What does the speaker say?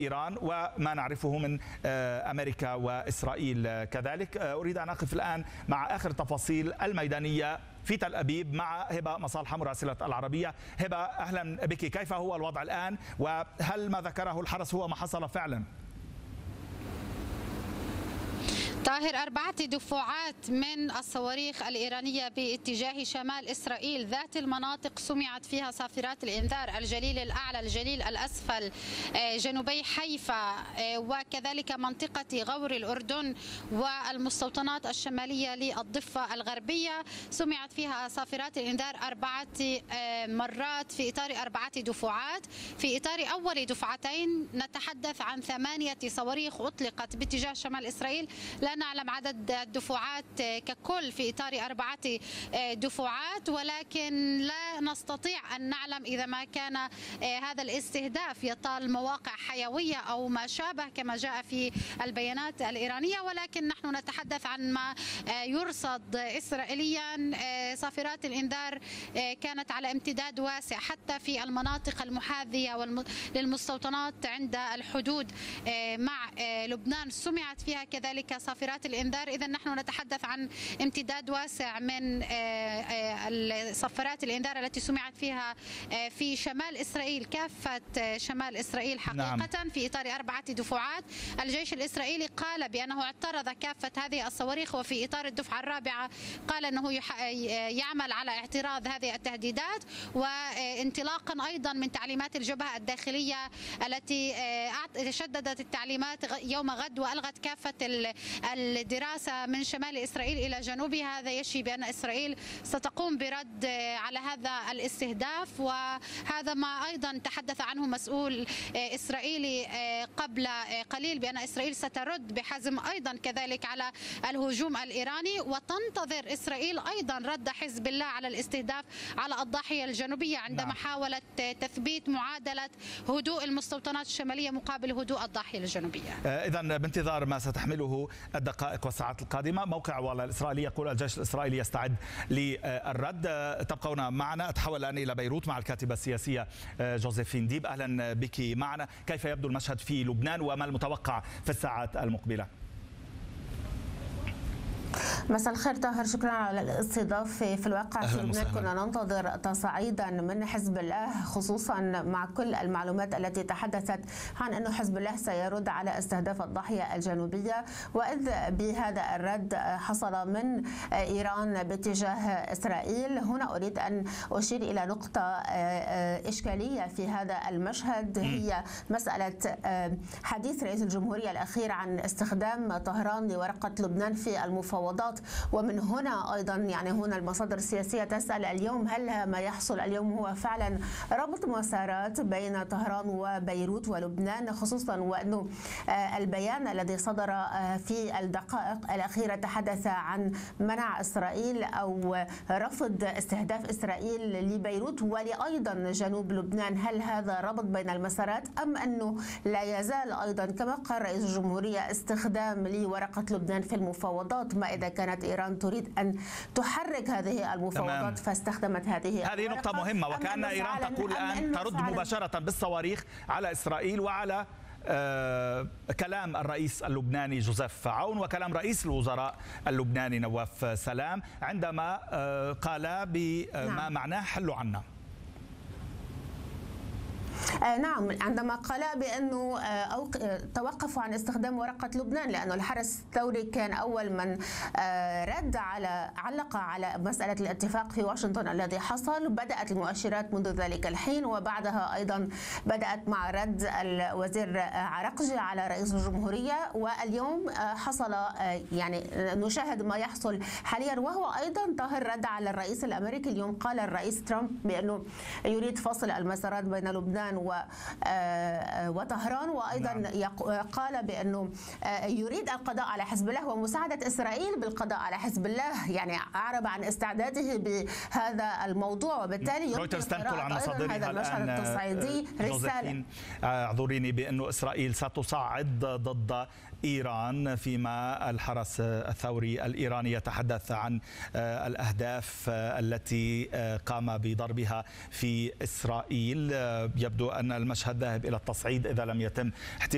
إيران وما نعرفه من أمريكا وإسرائيل كذلك. أريد أن أقف الآن مع آخر التفاصيل الميدانية في تل أبيب مع هبة مصالحة مراسلة العربية. هبة، أهلا بك. كيف هو الوضع الآن، وهل ما ذكره الحرس هو ما حصل فعلا؟ طاهر، 4 دفعات من الصواريخ الإيرانية باتجاه شمال إسرائيل ذات المناطق سمعت فيها صافرات الإنذار، الجليل الأعلى، الجليل الأسفل، جنوبي حيفا، وكذلك منطقة غور الأردن والمستوطنات الشمالية للضفة الغربية. سمعت فيها صافرات الإنذار 4 مرات في إطار 4 دفعات. في إطار أول دفعتين نتحدث عن 8 صواريخ أطلقت باتجاه شمال إسرائيل. لا نعلم عدد الدفعات ككل في إطار 4 دفعات، ولكن لا نستطيع أن نعلم إذا ما كان هذا الاستهداف يطال مواقع حيوية أو ما شابه كما جاء في البيانات الإيرانية، ولكن نحن نتحدث عن ما يرصد إسرائيليا. صافرات الإنذار كانت على امتداد واسع حتى في المناطق المحاذية للمستوطنات عند الحدود مع لبنان، سمعت فيها كذلك صافرات الإنذار. إذا نحن نتحدث عن امتداد واسع من صفارات الإنذار التي سمعت فيها في شمال إسرائيل، كافة شمال إسرائيل حقيقة. نعم. في إطار 4 دفعات. الجيش الإسرائيلي قال بأنه اعترض كافة هذه الصواريخ، وفي إطار الدفعة الرابعة قال أنه يعمل على اعتراض هذه التهديدات، وانطلاقا أيضا من تعليمات الجبهة الداخلية التي شددت التعليمات يوم غد وألغت كافة الدراسة من شمال إسرائيل إلى جنوبها. هذا يشي بأن إسرائيل ستقوم برد على هذا الاستهداف، وهذا ما أيضا تحدث عنه مسؤول إسرائيلي قبل قليل بأن إسرائيل سترد بحزم أيضا كذلك على الهجوم الإيراني. وتنتظر إسرائيل أيضا رد حزب الله على الاستهداف على الضاحية الجنوبية عندما حاولت تثبيت معادلة هدوء المستوطنات الشمالية مقابل هدوء الضاحية الجنوبية. إذن بانتظار ما ستحمله الدقائق والساعات القادمة. موقع ولا الإسرائيلي يقول الجيش الإسرائيلي يستعد للرد. تبقون معنا. أتحول الآن إلى بيروت مع الكاتبة السياسية جوزيفين ديب. أهلا بك معنا. كيف يبدو المشهد في لبنان وما المتوقع في الساعات المقبلة؟ مساء الخير طاهر، شكرا على الاستضافة. في الواقع في لبنان كنا ننتظر تصعيدا من حزب الله، خصوصا مع كل المعلومات التي تحدثت عن أنه حزب الله سيرد على استهداف الضاحية الجنوبية، وإذ بهذا الرد حصل من إيران باتجاه إسرائيل. هنا أريد أن أشير إلى نقطة إشكالية في هذا المشهد، هي مسألة حديث رئيس الجمهورية الأخير عن استخدام طهران لورقة لبنان في المفاوضات. ومن هنا أيضا هنا المصادر السياسية تسأل اليوم هل ما يحصل اليوم هو فعلا ربط مسارات بين طهران وبيروت ولبنان، خصوصا وأنه البيان الذي صدر في الدقائق الأخيرة تحدث عن منع إسرائيل أو رفض استهداف إسرائيل لبيروت ولأيضا جنوب لبنان. هل هذا ربط بين المسارات أم أنه لا يزال أيضا كما قال رئيس الجمهورية استخدام لورقة لبنان في المفاوضات؟ ما إذا كانت إيران تريد أن تحرك هذه المفاوضات فاستخدمت هذه نقطة مهمة، وكأن إيران تقول الآن ترد مباشرة بالصواريخ على إسرائيل وعلى كلام الرئيس اللبناني جوزيف عون وكلام رئيس الوزراء اللبناني نواف سلام عندما قال بما معناه حلوا عنا. نعم، عندما قال بأنه توقفوا عن استخدام ورقة لبنان، لأنه الحرس الثوري كان أول من علق على مسألة الاتفاق في واشنطن الذي حصل. بدأت المؤشرات منذ ذلك الحين، وبعدها أيضا بدأت مع رد الوزير عرقجي على رئيس الجمهورية، واليوم حصل نشاهد ما يحصل حاليا، وهو أيضا طاهر رد على الرئيس الأمريكي. اليوم قال الرئيس ترامب بأنه يريد فصل المسارات بين لبنان وطهران، وأيضا قال بأنه يريد القضاء على حزب الله ومساعدة إسرائيل بالقضاء على حزب الله. أعرب عن استعداده بهذا الموضوع، وبالتالي رويترز تنقل عن مصادرها هذا المشهد التصعيدي رسالة. اعذريني بأنه إسرائيل ستصعد ضد إيران، فيما الحرس الثوري الإيراني يتحدث عن الأهداف التي قام بضربها في إسرائيل. يبدو أن المشهد ذاهب إلى التصعيد إذا لم يتم